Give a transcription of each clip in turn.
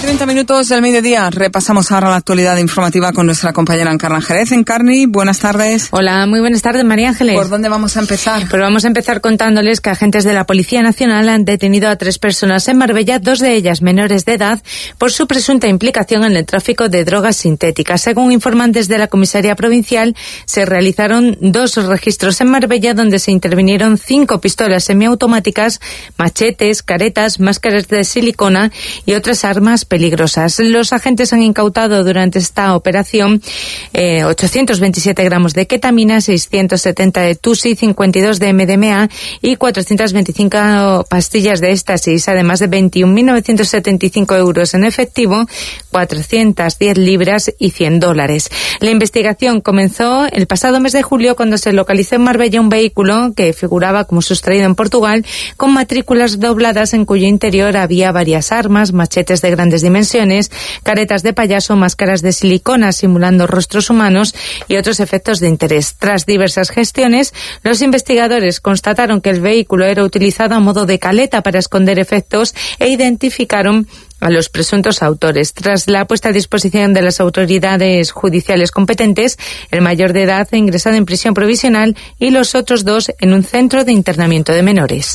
8:30 del mediodía. Repasamos ahora la actualidad informativa con nuestra compañera Encarna Jerez. Encarni, buenas tardes. Hola, muy buenas tardes, María Ángeles. ¿Por dónde vamos a empezar? Pues vamos a empezar contándoles que agentes de la Policía Nacional han detenido a 3 personas en Marbella, 2 de ellas menores de edad, por su presunta implicación en el tráfico de drogas sintéticas. Según informan desde la Comisaría Provincial, se realizaron 2 registros en Marbella donde se intervinieron 5 pistolas semiautomáticas, machetes, caretas, máscaras de silicona y otras armas peligrosas. Los agentes han incautado durante esta operación 827 gramos de ketamina, 670 de tusi, 52 de MDMA y 425 pastillas de éxtasis, además de 21.975 euros en efectivo, 410 libras y $100. La investigación comenzó el pasado mes de julio cuando se localizó en Marbella un vehículo que figuraba como sustraído en Portugal con matrículas dobladas en cuyo interior había varias armas, machetes de grandes dimensiones, caretas de payaso, máscaras de silicona simulando rostros humanos y otros efectos de interés. Tras diversas gestiones, los investigadores constataron que el vehículo era utilizado a modo de caleta para esconder efectos e identificaron a los presuntos autores. Tras la puesta a disposición de las autoridades judiciales competentes, el mayor de edad ha ingresado en prisión provisional y los otros 2 en un centro de internamiento de menores.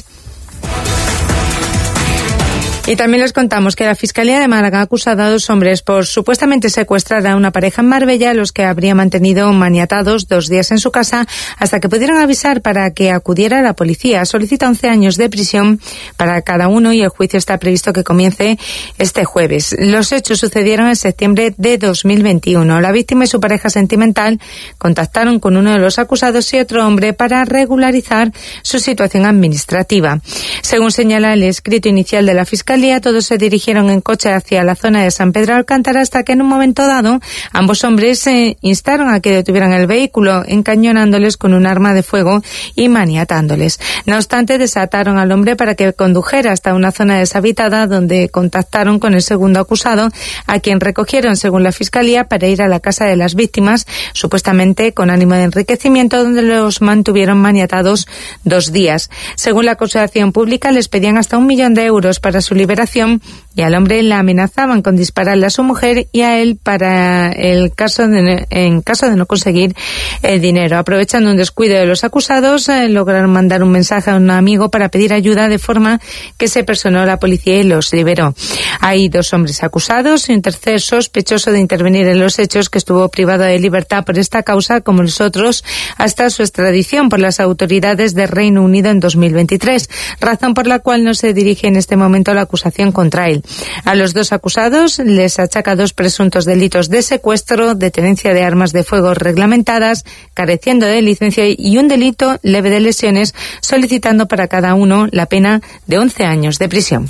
Y también les contamos que la Fiscalía de Málaga ha acusado a 2 hombres por supuestamente secuestrar a una pareja en Marbella, los que habría mantenido maniatados 2 días en su casa hasta que pudieron avisar para que acudiera a la policía. Solicita 11 años de prisión para cada uno y el juicio está previsto que comience este jueves. Los hechos sucedieron en septiembre de 2021. La víctima y su pareja sentimental contactaron con uno de los acusados y otro hombre para regularizar su situación administrativa. Según señala el escrito inicial de la Fiscalía, todos se dirigieron en coche hacia la zona de San Pedro Alcántara hasta que en un momento dado ambos hombres se instaron a que detuvieran el vehículo, encañonándoles con un arma de fuego y maniatándoles. No obstante, desataron al hombre para que condujera hasta una zona deshabitada donde contactaron con el segundo acusado, a quien recogieron, según la Fiscalía, para ir a la casa de las víctimas, supuestamente con ánimo de enriquecimiento, donde los mantuvieron maniatados 2 días. Según la acusación pública, les pedían hasta 1 millón de euros para su liberación y al hombre le amenazaban con dispararle a su mujer y a él para en caso de no conseguir el dinero. Aprovechando un descuido de los acusados, lograron mandar un mensaje a un amigo para pedir ayuda, de forma que se personó la policía y los liberó. Hay 2 hombres acusados y un tercer sospechoso de intervenir en los hechos, que estuvo privado de libertad por esta causa, como los otros, hasta su extradición por las autoridades de Reino Unido en 2023, razón por la cual no se dirige en este momento la acusación contra él. A los 2 acusados les achaca 2 presuntos delitos de secuestro, de tenencia de armas de fuego reglamentadas, careciendo de licencia, y un delito leve de lesiones, solicitando para cada uno la pena de 11 años de prisión.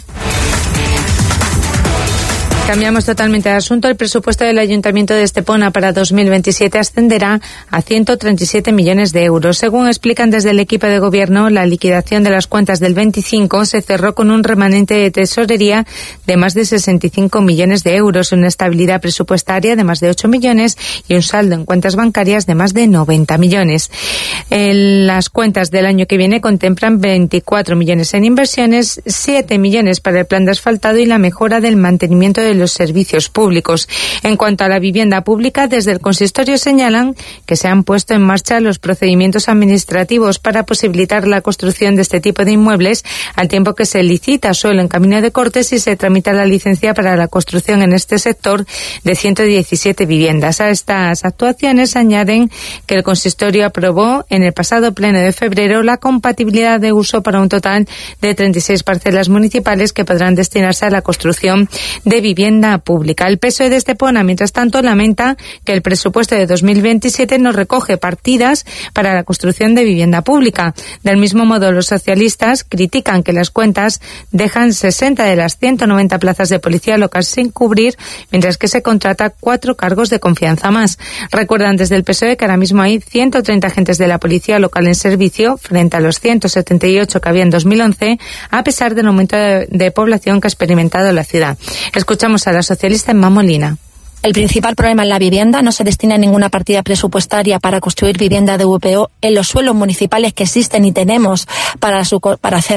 Cambiamos totalmente de asunto. El presupuesto del Ayuntamiento de Estepona para 2027 ascenderá a 137 millones de euros. Según explican desde el equipo de gobierno, la liquidación de las cuentas del 25 se cerró con un remanente de tesorería de más de 65 millones de euros, una estabilidad presupuestaria de más de 8 millones y un saldo en cuentas bancarias de más de 90 millones. Las cuentas del año que viene contemplan 24 millones en inversiones, 7 millones para el plan de asfaltado y la mejora del mantenimiento de los servicios públicos. En cuanto a la vivienda pública, desde el consistorio señalan que se han puesto en marcha los procedimientos administrativos para posibilitar la construcción de este tipo de inmuebles, al tiempo que se licita suelo en camino de cortes y se tramita la licencia para la construcción en este sector de 117 viviendas. A estas actuaciones añaden que el consistorio aprobó en el pasado pleno de febrero la compatibilidad de uso para un total de 36 parcelas municipales que podrán destinarse a la construcción de vivienda pública. El PSOE de Estepona, mientras tanto, lamenta que el presupuesto de 2027 no recoge partidas para la construcción de vivienda pública. Del mismo modo, los socialistas critican que las cuentas dejan 60 de las 190 plazas de policía local sin cubrir, mientras que se contrata 4 cargos de confianza más. Recuerdan desde el PSOE que ahora mismo hay 130 agentes de la policía local en servicio, frente a los 178 que había en 2011, a pesar del aumento de población que ha experimentado la ciudad. Escuchamos a la socialista Emma Molina. El principal problema en la vivienda: no se destina ninguna partida presupuestaria para construir vivienda de VPO en los suelos municipales que existen y tenemos para hacerla.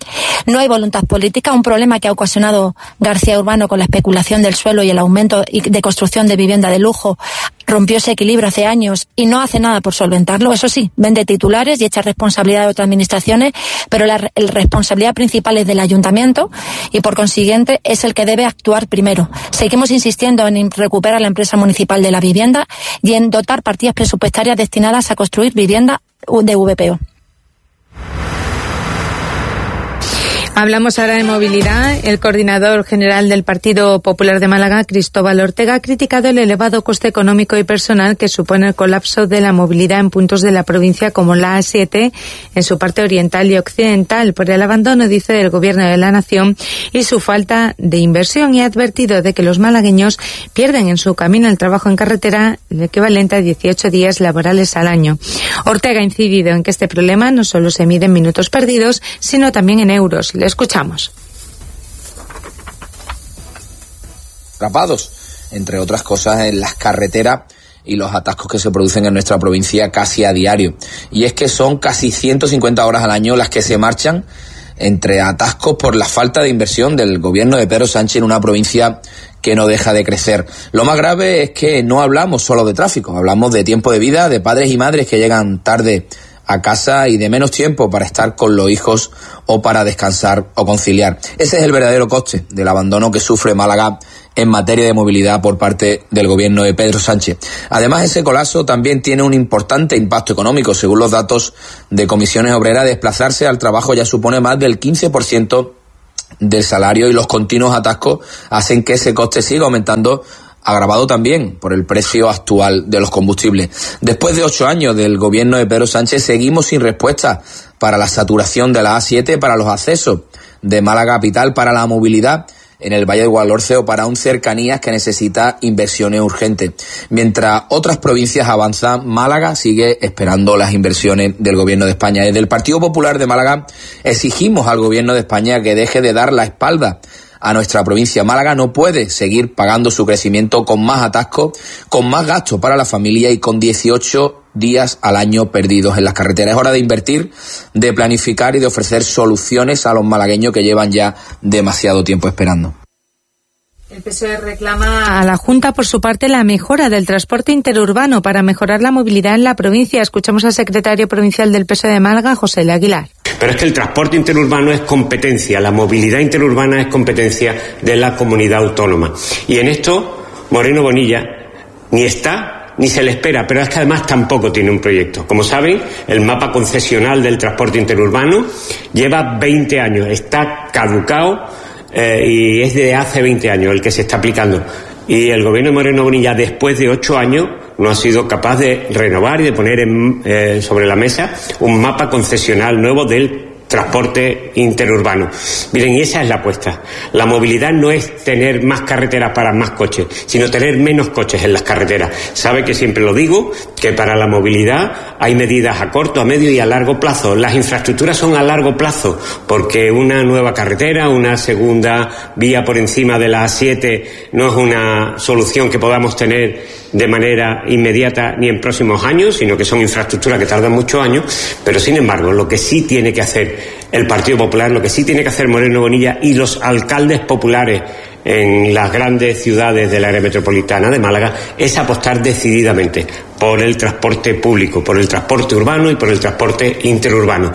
No hay voluntad política, un problema que ha ocasionado García Urbano con la especulación del suelo y el aumento de construcción de vivienda de lujo. Rompió ese equilibrio hace años y no hace nada por solventarlo. Eso sí, vende titulares y echa responsabilidad de otras administraciones, pero la responsabilidad principal es del ayuntamiento y por consiguiente es el que debe actuar primero. Seguimos insistiendo en recuperar la empresa municipal de la vivienda y en dotar partidas presupuestarias destinadas a construir vivienda de VPO. Hablamos ahora de movilidad. El coordinador general del Partido Popular de Málaga, Cristóbal Ortega, ha criticado el elevado coste económico y personal que supone el colapso de la movilidad en puntos de la provincia como la A7 en su parte oriental y occidental por el abandono, dice, del Gobierno de la Nación y su falta de inversión, y ha advertido de que los malagueños pierden en su camino al trabajo en carretera el equivalente a 18 días laborales al año. Ortega ha incidido en que este problema no solo se mide en minutos perdidos, sino también en euros. Le escuchamos. Atrapados, entre otras cosas, en las carreteras y los atascos que se producen en nuestra provincia casi a diario. Y es que son casi 150 horas al año las que se marchan entre atascos por la falta de inversión del gobierno de Pedro Sánchez en una provincia que no deja de crecer. Lo más grave es que no hablamos solo de tráfico, hablamos de tiempo de vida, de padres y madres que llegan tarde a casa y de menos tiempo para estar con los hijos o para descansar o conciliar. Ese es el verdadero coste del abandono que sufre Málaga en materia de movilidad por parte del gobierno de Pedro Sánchez. Además, ese colapso también tiene un importante impacto económico. Según los datos de Comisiones Obreras, desplazarse al trabajo ya supone más del 15% del salario y los continuos atascos hacen que ese coste siga aumentando, agravado también por el precio actual de los combustibles. Después de 8 años del gobierno de Pedro Sánchez, seguimos sin respuesta para la saturación de la A7, para los accesos de Málaga capital, para la movilidad en el Valle de Guadalhorce o para un cercanías que necesita inversiones urgentes. Mientras otras provincias avanzan, Málaga sigue esperando las inversiones del gobierno de España. Desde el Partido Popular de Málaga exigimos al gobierno de España que deje de dar la espalda a nuestra provincia. Málaga no puede seguir pagando su crecimiento con más atascos, con más gastos para la familia y con 18 días al año perdidos en las carreteras. Es hora de invertir, de planificar y de ofrecer soluciones a los malagueños que llevan ya demasiado tiempo esperando. El PSOE reclama a la Junta, por su parte, la mejora del transporte interurbano para mejorar la movilidad en la provincia. Escuchamos al secretario provincial del PSOE de Málaga, José L. Aguilar. Pero es que el transporte interurbano es competencia, la movilidad interurbana es competencia de la comunidad autónoma. Y en esto, Moreno Bonilla ni está ni se le espera, pero es que además tampoco tiene un proyecto. Como saben, el mapa concesional del transporte interurbano lleva 20 años, está caducado y es de hace 20 años el que se está aplicando. Y el gobierno de Moreno Bonilla, después de 8 años, no ha sido capaz de renovar y de poner sobre la mesa un mapa concesional nuevo del transporte interurbano. Miren, y esa es la apuesta. La movilidad no es tener más carreteras para más coches, sino tener menos coches en las carreteras. Sabe que siempre lo digo, que para la movilidad hay medidas a corto, a medio y a largo plazo. Las infraestructuras son a largo plazo, porque una nueva carretera, una segunda vía por encima de la A7 no es una solución que podamos tener de manera inmediata ni en próximos años, sino que son infraestructuras que tardan muchos años. Pero sin embargo, lo que sí tiene que hacer el Partido Popular, lo que sí tiene que hacer Moreno Bonilla y los alcaldes populares en las grandes ciudades del área metropolitana de Málaga es apostar decididamente por el transporte público, por el transporte urbano y por el transporte interurbano.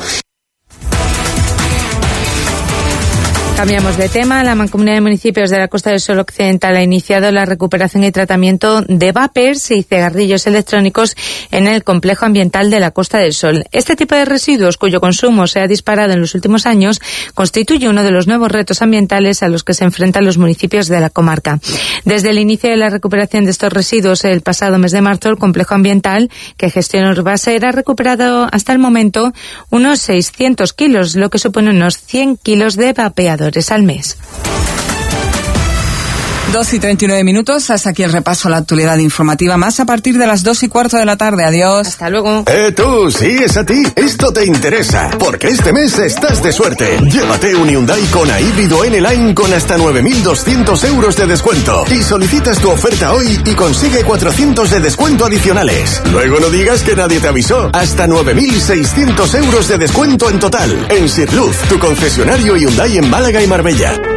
Cambiamos de tema. La Mancomunidad de Municipios de la Costa del Sol Occidental ha iniciado la recuperación y tratamiento de vapers y cigarrillos electrónicos en el complejo ambiental de la Costa del Sol. Este tipo de residuos, cuyo consumo se ha disparado en los últimos años, constituye uno de los nuevos retos ambientales a los que se enfrentan los municipios de la comarca. Desde el inicio de la recuperación de estos residuos el pasado mes de marzo, el complejo ambiental que gestiona Urbaser ha recuperado hasta el momento unos 600 kilos, lo que supone unos 100 kilos de vapeadores al mes. 2:39. Hasta aquí el repaso a la actualidad informativa. Más a partir de las 2:15 de la tarde. Adiós. Hasta luego. Tú, sí, es a ti. Esto te interesa, porque este mes estás de suerte. Llévate un Hyundai Kona híbrido N-Line con hasta 9.200 euros de descuento. Y solicitas tu oferta hoy y consigue 400 de descuento adicionales. Luego no digas que nadie te avisó. Hasta 9.600 euros de descuento en total. En Sirluz, tu concesionario Hyundai en Málaga y Marbella.